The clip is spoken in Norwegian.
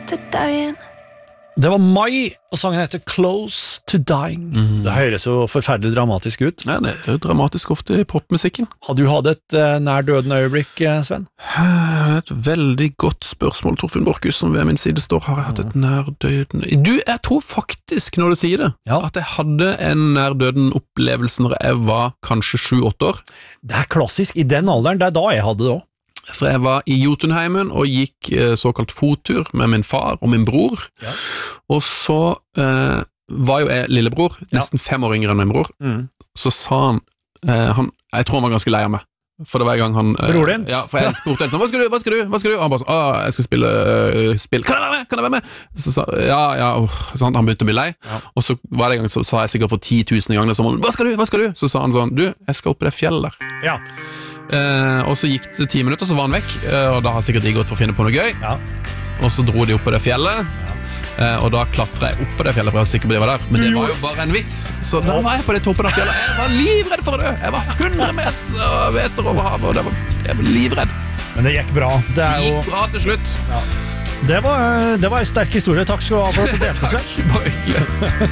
to dying. Det var Mai, og sangen heter Close to Dying. Det høres jo forferdelig dramatisk ut. Ja, det er jo dramatisk ofte I popmusikken. Har du hatt et nær døden øyeblikk, Sven? Et veldig godt spørsmål, Torfinn Borchhus, som ved min side står. Har jeg hatt et nær døden? Du, jeg tror faktisk, når du sier det, at jeg hadde en nær døden opplevelse når jeg var kanskje 7-8 år. Det er klassisk, I den alderen, det er da jeg hadde det også. For jeg var I Jotunheimen og gikk såkalt fottur med min far og min bror, og så var jo jeg lillebror, nesten 5 år yngre enn min bror, så sa han, jeg tror han var ganske lei av meg, for det var en gang han Bror din? Ja, for jeg spurte liksom, hva skal du? Og han bare sånn, jeg skal spille spill, kan jeg være med? Så sa sånn, han begynte å bli lei, og så var det en gang, så sa jeg sikkert for 10 000 ganger, så hva skal du? Så sa han sånn, du, jeg skal opp I det fjellet der. Ja. Og så gikk det 10 minutter, så var han vekk, og da har sikkert de gått for å finne på noe gøy, og så dro de opp på det fjellet, og da klatret jeg opp på det fjellet, for jeg var sikker på det var der, men det var jo bare en vits, så da var jeg på det toppen av fjellet, jeg var livredd for å dø, jeg var 100 meter over havet, og jeg var livredd. Men det gikk bra. Det gikk bra til slutt. Det var en sterk historie. Takk skal du ha for at du delte, Sven. Bare hyggelig.